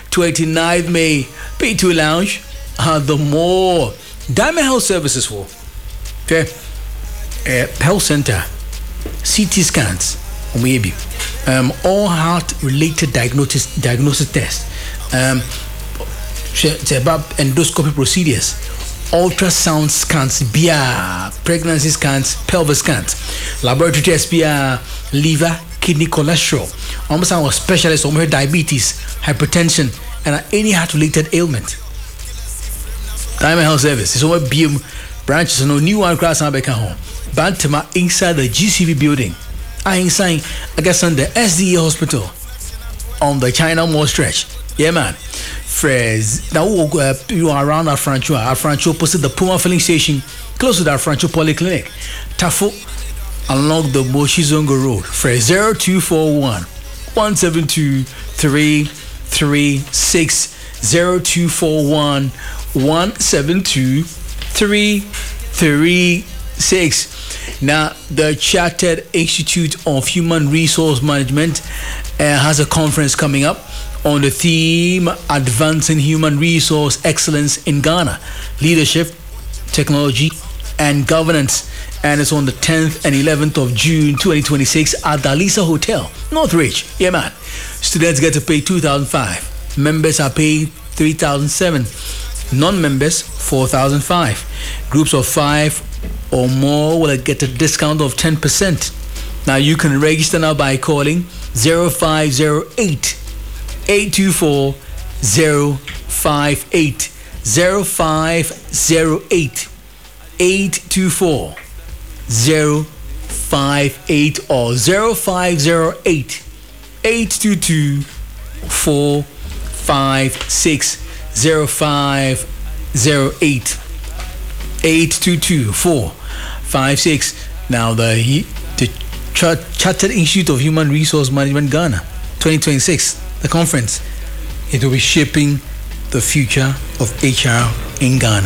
29th May, P2 Lounge, the more Diamond Health Services for. Okay, health center, CT scans, maybe, all heart-related diagnosis tests, about endoscopy procedures, ultrasound scans, pregnancy scans, pelvis scans, laboratory tests, liver, kidney, cholesterol. Almost our specialists on diabetes, hypertension, and any heart-related ailment. Diamond Health Service is over BM branches, no new one across Abeka home. Bantama inside the GCV building. I guess on the SDA hospital on the China Mall stretch. Yeah, man. Friends, now you are around Afrancho. Afrancho posted the Puma filling station close to the Afrancho Polyclinic. Tafo along the Moshizongo Road. Friends, 0241 172 336 0241 172 336. Now, the Chartered Institute of Human Resource Management has a conference coming up on the theme Advancing Human Resource Excellence in Ghana, Leadership, Technology, and Governance. And it's on the 10th and 11th of June 2026 at the Alisa Hotel, Northridge. Yeah, man. Students get to pay $2,500. Members are paid $3,700. Non-members $4,500. Groups of 5 or more will get a discount of 10%. Now you can register now by calling 0508 824 058 0508 824 058 or 0508 822 456 0508 822 456. Now the Chartered Institute of Human Resource Management Ghana 2026, the conference, it will be shaping the future of HR in Ghana.